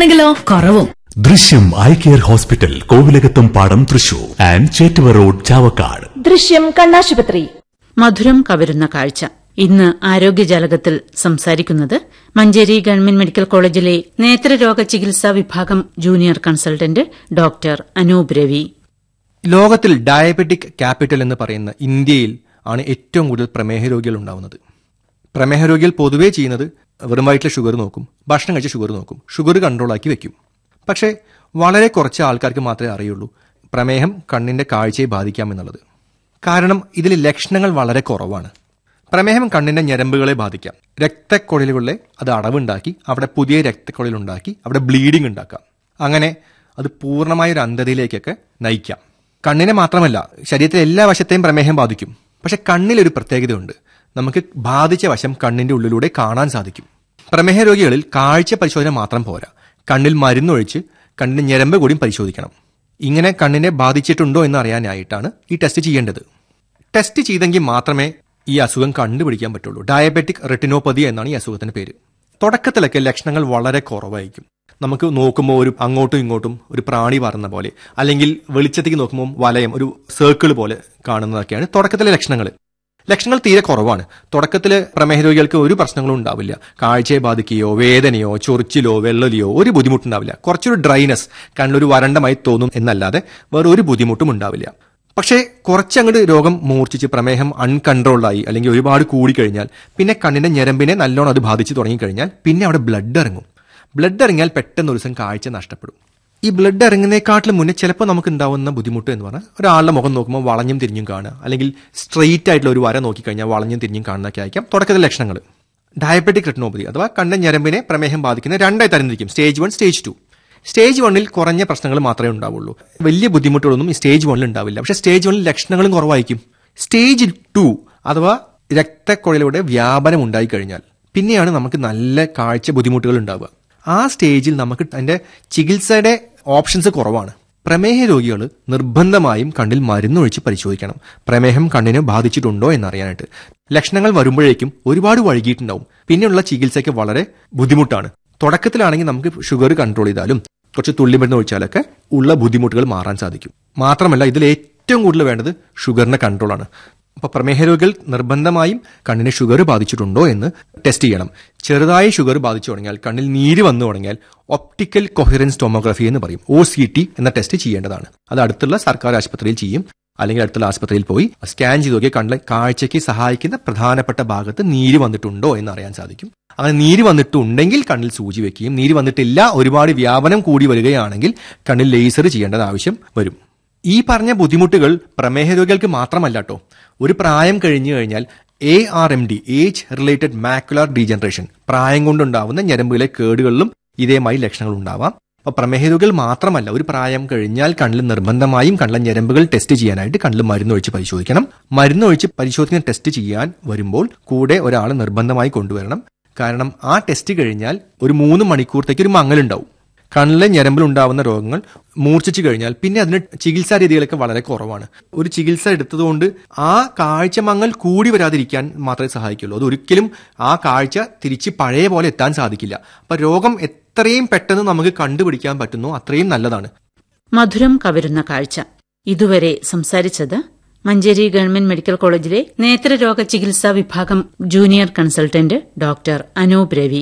ആണെങ്കിലോ കുറവും. ദൃശ്യം ഐ കെയർ ഹോസ്പിറ്റൽ, കോവിലകത്തും പാടം, തൃശൂർ ആൻഡ് ചേറ്റുവ റോഡ്, ചാവക്കാട്. ദൃശ്യം കണ്ണാശുപത്രി. മധുരം കവരുന്ന കാഴ്ച. ഇന്ന് ആരോഗ്യജാലകത്തിൽ സംസാരിക്കുന്നത് മഞ്ചേരി ഗവൺമെന്റ് മെഡിക്കൽ കോളേജിലെ നേത്രരോഗ ചികിത്സാ വിഭാഗം junior consultant doctor Anoop Ravi. ലോകത്തിൽ ഡയബറ്റിക് ക്യാപിറ്റൽ എന്ന് പറയുന്ന ഇന്ത്യയിൽ ആണ് ഏറ്റവും കൂടുതൽ പ്രമേഹ രോഗികൾ ഉണ്ടാവുന്നത്. പ്രമേഹ രോഗികൾ പൊതുവേ ചെയ്യുന്നത് വെറും വയറ്റിലെ ഷുഗർ നോക്കും, ഭക്ഷണം കഴിച്ച് ഷുഗർ നോക്കും, ഷുഗർ കൺട്രോളാക്കി വെക്കും. പക്ഷേ വളരെ കുറച്ച് ആൾക്കാർക്ക് മാത്രമേ അറിയുള്ളൂ പ്രമേഹം കണ്ണിന്റെ കാഴ്ചയെ ബാധിക്കാമെന്നുള്ളത്. കാരണം ഇതിൽ ലക്ഷണങ്ങൾ വളരെ കുറവാണ്. പ്രമേഹം കണ്ണിന്റെ ഞരമ്പുകളെ ബാധിക്കാം. രക്തക്കുഴലുകളിലെ അത് അടവുണ്ടാക്കി അവിടെ പുതിയ രക്തക്കുഴലുണ്ടാക്കി അവിടെ ബ്ലീഡിംഗ് ഉണ്ടാക്കാം. അങ്ങനെ അത് പൂർണ്ണമായ ഒരു അന്ധതയിലേക്കൊക്കെ നയിക്കാം. കണ്ണിനെ മാത്രമല്ല, ശരീരത്തിലെ എല്ലാ വശത്തെയും പ്രമേഹം ബാധിക്കും. പക്ഷെ കണ്ണിലൊരു പ്രത്യേകതയുണ്ട്. നമുക്ക് ബാധിച്ച വശം കണ്ണിന്റെ ഉള്ളിലൂടെ കാണാൻ സാധിക്കും. പ്രമേഹ രോഗികളിൽ കാഴ്ച പരിശോധന മാത്രം പോരാ, കണ്ണിൽ മരുന്നൊഴിച്ച് കണ്ണിന്റെ ഞരമ്പ് കൂടി പരിശോധിക്കണം. ഇങ്ങനെ കണ്ണിനെ ബാധിച്ചിട്ടുണ്ടോ എന്ന് അറിയാനായിട്ടാണ് ഈ ടെസ്റ്റ് ചെയ്യേണ്ടത്. ടെസ്റ്റ് ചെയ്തെങ്കിൽ മാത്രമേ ഈ അസുഖം കണ്ടുപിടിക്കാൻ പറ്റുള്ളൂ. ഡയബറ്റിക് റെറ്റിനോപ്പതി എന്നാണ് ഈ അസുഖത്തിന്റെ പേര്. തുടക്കത്തിലൊക്കെ ലക്ഷണങ്ങൾ വളരെ കുറവായിരിക്കും. നമുക്ക് നോക്കുമ്പോൾ ഒരു അങ്ങോട്ടും ഇങ്ങോട്ടും ഒരു പ്രാണി പറന്ന പോലെ, അല്ലെങ്കിൽ വെളിച്ചത്തേക്ക് നോക്കുമ്പോൾ വലയം ഒരു സർക്കിൾ പോലെ കാണുന്നതൊക്കെയാണ് തുടക്കത്തിലെ ലക്ഷണങ്ങൾ. ലക്ഷണങ്ങൾ തീരെ കുറവാണ്. തുടക്കത്തിൽ പ്രമേഹ രോഗികൾക്ക് ഒരു പ്രശ്നങ്ങളും ഉണ്ടാവില്ല. കാഴ്ചയെ ബാധിക്കുകയോ വേദനയോ ചൊറിച്ചിലോ വെള്ളലിയോ ഒരു ബുദ്ധിമുട്ടുണ്ടാവില്ല. കുറച്ചൊരു ഡ്രൈനസ്, കണ്ണിലൊരു വരണ്ടമായി തോന്നും എന്നല്ലാതെ വേറെ ഒരു ബുദ്ധിമുട്ടും ഉണ്ടാവില്ല. പക്ഷേ കുറച്ചങ്ങോട്ട് രോഗം മൂർച്ഛിച്ച് പ്രമേഹം അൺകൺട്രോൾഡായി അല്ലെങ്കിൽ ഒരുപാട് കൂടിക്കഴിഞ്ഞാൽ പിന്നെ കണ്ണിന്റെ ഞരമ്പിനെ നല്ലോണം അത് ബാധിച്ച് തുടങ്ങിക്കഴിഞ്ഞാൽ പിന്നെ അവിടെ ബ്ലഡ് ഇറങ്ങും. ബ്ലഡ് ഇറങ്ങിയാൽ പെട്ടെന്ന് ഒരു ദിവസം കാഴ്ച നഷ്ടപ്പെടും. ഈ ബ്ലഡ് ഇറങ്ങുന്നതിനെക്കാട്ടിലും മുന്നേ ചിലപ്പോൾ നമുക്ക് ഉണ്ടാവുന്ന ബുദ്ധിമുട്ട് എന്ന് പറഞ്ഞാൽ ഒരാളുടെ മുഖം നോക്കുമ്പോൾ വളഞ്ഞും തിരിഞ്ഞും കാണുക, അല്ലെങ്കിൽ സ്ട്രെയിറ്റ് ആയിട്ടുള്ള ഒരു വര നോക്കിക്കഴിഞ്ഞാൽ വളഞ്ഞും തിരിഞ്ഞും കാണുന്നതൊക്കെ ആയിരിക്കാം തുടക്കത്തിലെ ലക്ഷണങ്ങൾ. ഡയബറ്റിക് റെറ്റിനോപ്പതി അഥവാ കണ്ണിന്റെ ഞരമ്പിനെ പ്രമേഹം ബാധിക്കുന്ന രണ്ടായി തരംതിരിക്കും: സ്റ്റേജ് 1, സ്റ്റേജ് 2. സ്റ്റേജ് 1-ൽ കുറഞ്ഞ പ്രശ്നങ്ങൾ മാത്രമേ ഉണ്ടാവുള്ളൂ. വലിയ ബുദ്ധിമുട്ടുകളൊന്നും ഈ സ്റ്റേജ് 1-ൽ ഉണ്ടാവില്ല. പക്ഷേ സ്റ്റേജ് 1-ൽ ലക്ഷണങ്ങളും കുറവായിരിക്കും. സ്റ്റേജ് 2 അഥവാ രക്തക്കുഴലിലൂടെ വ്യാപനം ഉണ്ടായിക്കഴിഞ്ഞാൽ പിന്നെയാണ് നമുക്ക് നല്ല കാഴ്ച ബുദ്ധിമുട്ടുകൾ ഉണ്ടാവുക. ആ സ്റ്റേജിൽ നമുക്ക് അതിന്റെ ചികിത്സയുടെ ഓപ്ഷൻസ് കുറവാണ്. പ്രമേഹ രോഗികൾ നിർബന്ധമായും കണ്ണിൽ മരുന്നൊഴിച്ച് പരിശോധിക്കണം, പ്രമേഹം കണ്ണിനെ ബാധിച്ചിട്ടുണ്ടോ എന്നറിയാനായിട്ട്. ലക്ഷണങ്ങൾ വരുമ്പോഴേക്കും ഒരുപാട് വൈകിട്ടുണ്ടാവും. പിന്നെയുള്ള ചികിത്സയ്ക്ക് വളരെ ബുദ്ധിമുട്ടാണ്. തുടക്കത്തിലാണെങ്കിൽ നമുക്ക് ഷുഗർ കൺട്രോൾ ചെയ്താലും കുറച്ച് തുള്ളിമരുന്ന് ഒഴിച്ചാലൊക്കെ ഉള്ള ബുദ്ധിമുട്ടുകൾ മാറാൻ സാധിക്കും. മാത്രമല്ല ഇതിൽ ഏറ്റവും കൂടുതൽ വേണ്ടത് ഷുഗറിന്റെ കൺട്രോളാണ്. അപ്പോൾ പ്രമേഹ രോഗികൾ നിർബന്ധമായും കണ്ണിന് ഷുഗർ ബാധിച്ചിട്ടുണ്ടോ എന്ന് ടെസ്റ്റ് ചെയ്യണം. ചെറുതായി ഷുഗർ ബാധിച്ചു തുടങ്ങിയാൽ, കണ്ണിൽ നീര് വന്നു തുടങ്ങിയാൽ ഒപ്റ്റിക്കൽ കൊഹിറൻസ് ടോമോഗ്രഫി എന്ന് പറയും, OCT എന്ന ടെസ്റ്റ് ചെയ്യേണ്ടതാണ്. അത് അടുത്തുള്ള സർക്കാർ ആശുപത്രിയിൽ ചെയ്യും, അല്ലെങ്കിൽ അടുത്തുള്ള ആശുപത്രിയിൽ പോയി സ്കാൻ ചെയ്ത് നോക്കിയാൽ കണ്ണിലെ കാഴ്ചയ്ക്ക് സഹായിക്കുന്ന പ്രധാനപ്പെട്ട ഭാഗത്ത് നീര് വന്നിട്ടുണ്ടോ എന്ന് അറിയാൻ സാധിക്കും. അങ്ങനെ നീര് വന്നിട്ടുണ്ടെങ്കിൽ കണ്ണിൽ സൂചി വെക്കുകയും, നീര് വന്നിട്ടില്ല ഒരുപാട് വ്യാപനം കൂടി വരികയാണെങ്കിൽ കണ്ണിൽ ലേസർ ചെയ്യേണ്ടത് ആവശ്യം വരും. ഈ പറഞ്ഞ ബുദ്ധിമുട്ടുകൾ പ്രമേഹ രോഗികൾക്ക് മാത്രമല്ല കേട്ടോ. ഒരു പ്രായം കഴിഞ്ഞു കഴിഞ്ഞാൽ ARMD, age related macular degeneration, പ്രായം കൊണ്ടുണ്ടാവുന്ന ഞരമ്പുകളിലെ കേടുകളിലും ഇതേമായി ലക്ഷണങ്ങൾ ഉണ്ടാവാം. അപ്പോൾ പ്രമേഹ രോഗികൾ മാത്രമല്ല, ഒരു പ്രായം കഴിഞ്ഞാൽ കണ്ണിൽ നിർബന്ധമായും കണ്ണിലെ ഞരമ്പുകൾ ടെസ്റ്റ് ചെയ്യാനായിട്ട് കണ്ണിൽ മരുന്നൊഴിച്ച് പരിശോധിക്കണം. മരുന്നൊഴിച്ച് പരിശോധിക്കുന്ന ടെസ്റ്റ് ചെയ്യാൻ വരുമ്പോൾ കൂടെ ഒരാൾ നിർബന്ധമായി കൊണ്ടുവരണം. കാരണം ആ ടെസ്റ്റ് കഴിഞ്ഞാൽ ഒരു 3 മണിക്കൂറത്തേക്ക് ഒരു മങ്ങലുണ്ടാവും. കണ്ണിലെ ഞരമ്പിൽ ഉണ്ടാവുന്ന രോഗങ്ങൾ മൂർച്ഛിച്ചു കഴിഞ്ഞാൽ പിന്നെ അതിന് ചികിത്സാ രീതികളൊക്കെ വളരെ കുറവാണ്. ഒരു ചികിത്സ എടുത്തതുകൊണ്ട് ആ കാഴ്ച മങ്ങൽ കൂടി വരാതിരിക്കാൻ മാത്രമേ സഹായിക്കുള്ളൂ. അതൊരിക്കലും ആ കാഴ്ച തിരിച്ച് പഴയ പോലെ എത്താൻ സാധിക്കില്ല. അപ്പൊ രോഗം എത്രയും പെട്ടെന്ന് നമുക്ക് കണ്ടുപിടിക്കാൻ പറ്റുന്നോ അത്രയും നല്ലതാണ്. മധുരം കവരുന്ന കാഴ്ച. ഇതുവരെ സംസാരിച്ചത് മഞ്ചേരി ഗവൺമെന്റ് മെഡിക്കൽ കോളേജിലെ നേത്രരോഗ ചികിത്സാ വിഭാഗം junior consultant doctor Anoop Ravi.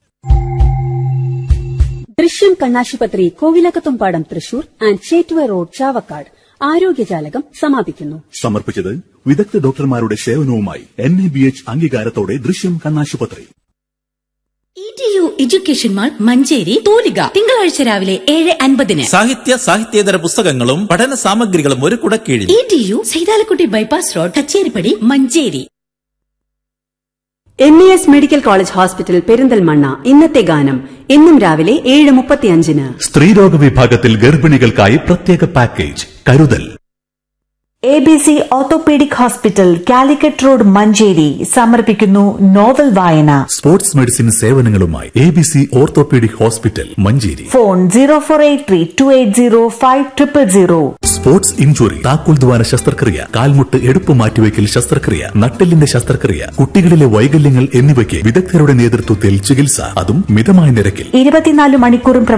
ദൃശ്യം കണ്ണാശുപത്രി, കോവിലകത്തുംപാടം, തൃശൂർ ആൻഡ് ചേറ്റുവ റോഡ്, ചാവക്കാട്. ആരോഗ്യജാലകം സമാപിക്കുന്നു. സമർപ്പിച്ചത് വിദഗ്ധ ഡോക്ടർമാരുടെ സേവനവുമായി NABH അംഗീകാരത്തോടെ ദൃശ്യം കണ്ണാശുപത്രി. ETU എഡ്യൂക്കേഷൻ മാൾ, മഞ്ചേരി, തൂലിക. തിങ്കളാഴ്ച രാവിലെ 7:50. സാഹിത്യേതര പുസ്തകങ്ങളും പഠന സാമഗ്രികളും ഒരു കുടക്കീഴിൽ. ETU Saithalakutty bypass road, Kacheripadi, Manjeri. MES medical college hospital, Perinthalmanna. ഇന്നത്തെ ഗാനം എന്നും രാവിലെ 7:35. സ്ത്രീരോഗ വിഭാഗത്തിൽ ഗർഭിണികൾക്കായി പ്രത്യേക പാക്കേജ് കരുതൽ. ABC orthopaedic hospital, Calicut road, Manjeri സമർപ്പിക്കുന്നു നോവൽ വായന. Sports medicine സേവനങ്ങളുമായി ABC orthopaedic hospital, Manjeri. Phone 0483280500. Sports injury, താക്കോൽ ദ്വാര ശസ്ത്രക്രിയ, കാൽമുട്ട് എടുപ്പ് മാറ്റിവെക്കൽ ശസ്ത്രക്രിയ, നട്ടെല്ലിന്റെ ശസ്ത്രക്രിയ, കുട്ടികളിലെ വൈകല്യങ്ങൾ എന്നിവയ്ക്ക് വിദഗ്ധരുടെ നേതൃത്വത്തിൽ ചികിത്സ, അതും മിതമായ നിരക്കിൽ. 24 മണിക്കൂറും